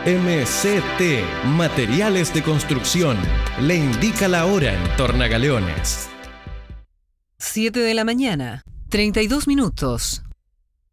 MCT Materiales de Construcción le indica la hora en Tornagaleones. 7 de la mañana, 32 minutos.